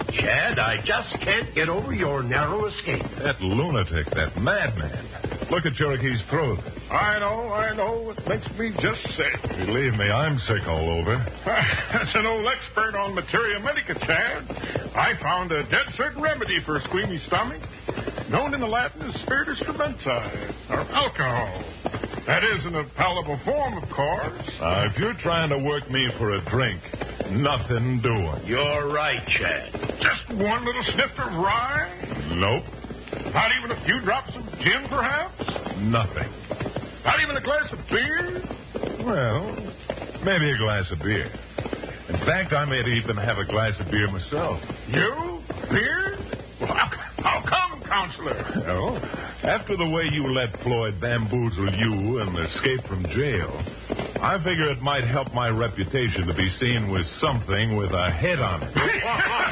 Chad, I just can't get over your narrow escape. That lunatic, that madman. Look at Cherokee's throat. I know. It makes me just sick. Believe me, I'm sick all over. As an old expert on materia medica, Chad, I found a dead certain remedy for a squeamy stomach, known in the Latin as spiritus trementi, or alcohol. That is in a palatable form, of course. If you're trying to work me for a drink, nothing doing. You're right, Chad. Just one little sniff of rye? Nope. Not even a few drops of gin, perhaps? Nothing. Not even a glass of beer? Well, maybe a glass of beer. In fact, I may even have a glass of beer myself. You? Beer? Well, how come, counselor? Well, after the way you let Floyd bamboozle you and escape from jail, I figure it might help my reputation to be seen with something with a head on it.